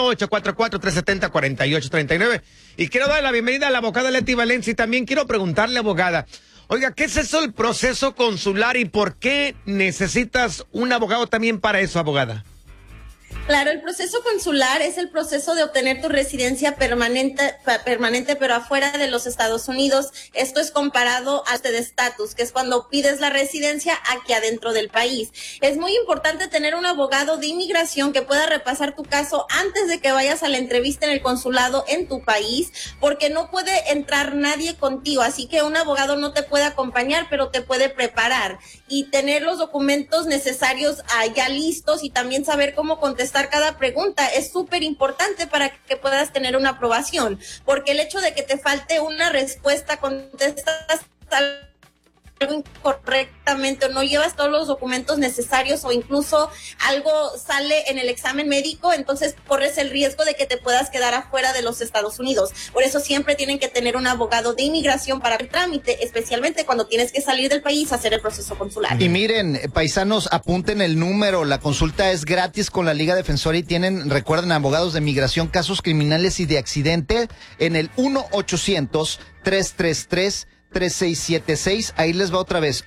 1-844-370-4839. Y quiero dar la bienvenida a la abogada Leti Valencia y también quiero preguntarle, abogada, oiga, ¿qué es eso el proceso consular y por qué necesitas un abogado también para eso, abogada? Claro, el proceso consular es el proceso de obtener tu residencia permanente, pero afuera de los Estados Unidos. Esto es comparado a este de estatus, que es cuando pides la residencia aquí adentro del país. Es muy importante tener un abogado de inmigración que pueda repasar tu caso antes de que vayas a la entrevista en el consulado en tu país, porque no puede entrar nadie contigo, así que un abogado no te puede acompañar, pero te puede preparar y tener los documentos necesarios ya listos y también saber cómo contestar cada pregunta es súper importante para que puedas tener una aprobación, porque el hecho de que te falte una respuesta, contestas algo incorrectamente o no llevas todos los documentos necesarios o incluso algo sale en el examen médico, entonces corres el riesgo de que te puedas quedar afuera de los Estados Unidos. Por eso siempre tienen que tener un abogado de inmigración para el trámite, especialmente cuando tienes que salir del país a hacer el proceso consular. Y miren, paisanos, apunten el número, la consulta es gratis con la Liga Defensora y recuerden, abogados de migración, casos criminales y de accidente en el 1-800-333-3676. Ahí les va otra vez,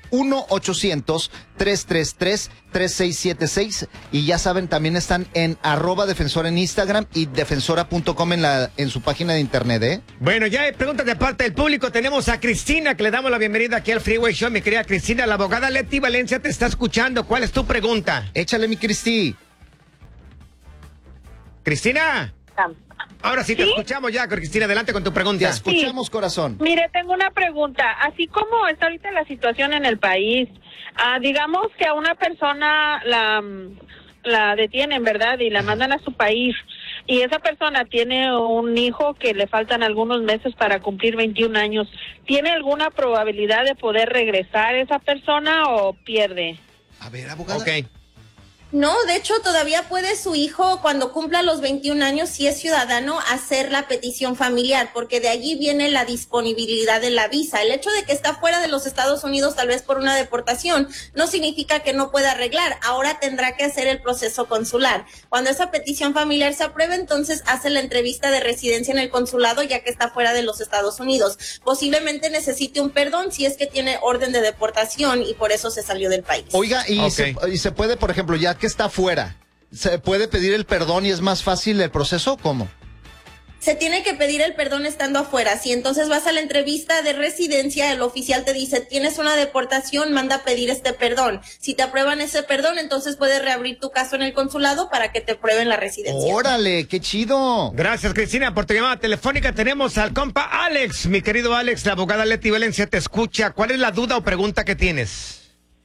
1-800-333-3676. Y ya saben, también están en @defensora en Instagram y defensora.com en su página de internet, ¿eh? Bueno, ya hay preguntas de parte del público. Tenemos a Cristina, que le damos la bienvenida aquí al Freeway Show. Mi querida Cristina, la abogada Leti Valencia te está escuchando. ¿Cuál es tu pregunta? Échale, mi Cristi. Cristina. Ahora sí te escuchamos ya, Cristina, adelante con tu pregunta. Te escuchamos, corazón. Mire, tengo una pregunta. Así como está ahorita la situación en el país, digamos que a una persona la detienen, ¿verdad? Y la mandan a su país. Y esa persona tiene un hijo que le faltan algunos meses para cumplir 21 años. ¿Tiene alguna probabilidad de poder regresar esa persona o pierde? A ver, abogada. Ok. No, de hecho, todavía puede su hijo, cuando cumpla los 21 años, si es ciudadano, hacer la petición familiar, porque de allí viene la disponibilidad de la visa. El hecho de que está fuera de los Estados Unidos, tal vez por una deportación, no significa que no pueda arreglar. Ahora tendrá que hacer el proceso consular. Cuando esa petición familiar se apruebe, entonces hace la entrevista de residencia en el consulado, ya que está fuera de los Estados Unidos. Posiblemente necesite un perdón si es que tiene orden de deportación y por eso se salió del país. Oiga, y se puede, por ejemplo, ya que está fuera, ¿se puede pedir el perdón y es más fácil el proceso? ¿Cómo? Se tiene que pedir el perdón estando afuera. Si entonces vas a la entrevista de residencia, el oficial te dice, tienes una deportación, manda a pedir este perdón. Si te aprueban ese perdón, entonces puedes reabrir tu caso en el consulado para que te aprueben la residencia. ¡Órale, qué chido! Gracias, Cristina, por tu llamada telefónica. Tenemos al compa Alex. Mi querido Alex, la abogada Leti Valencia te escucha. ¿Cuál es la duda o pregunta que tienes?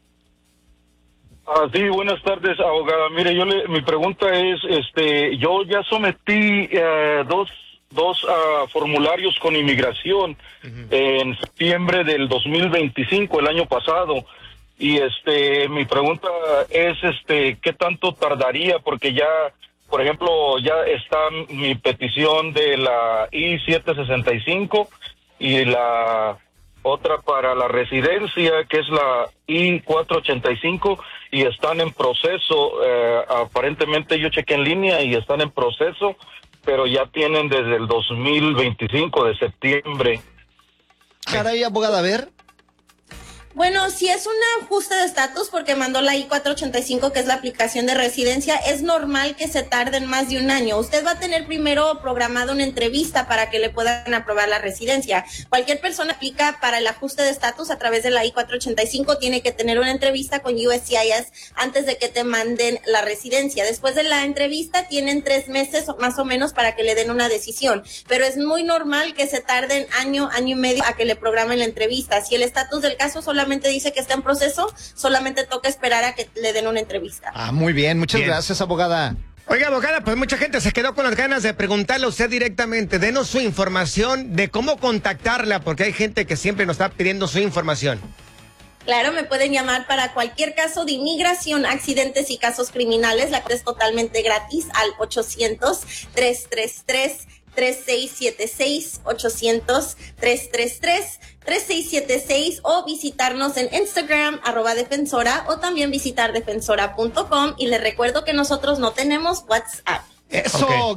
Sí, buenas tardes, abogada. Mire, mi pregunta es, yo ya sometí dos formularios con inmigración en septiembre del 2025, el año pasado, y mi pregunta es, ¿qué tanto tardaría? Porque ya, por ejemplo, ya está mi petición de la I-765 y la otra para la residencia, que es la I-485, y están en proceso. Aparentemente yo chequé en línea y están en proceso, pero ya tienen desde el 2025 de septiembre. Caray, abogada, a ver. Bueno, si es un ajuste de estatus porque mandó la I-485, que es la aplicación de residencia, es normal que se tarden más de un año. Usted va a tener primero programado una entrevista para que le puedan aprobar la residencia. Cualquier persona aplica para el ajuste de estatus a través de la I-485, tiene que tener una entrevista con USCIS antes de que te manden la residencia. Después de la entrevista tienen 3 meses más o menos para que le den una decisión, pero es muy normal que se tarden año y medio a que le programen la entrevista. Si el estatus del caso solamente dice que está en proceso, solamente toca esperar a que le den una entrevista. Muy bien, muchas gracias, abogada. Oiga, abogada, pues mucha gente se quedó con las ganas de preguntarle a usted directamente. Denos su información de cómo contactarla, porque hay gente que siempre nos está pidiendo su información. Claro, me pueden llamar para cualquier caso de inmigración, accidentes y casos criminales. La es totalmente gratis al 800-333-3676, 800-333-3676, o visitarnos en Instagram, @defensora, o también visitar defensora.com. Y les recuerdo que nosotros no tenemos WhatsApp. Eso.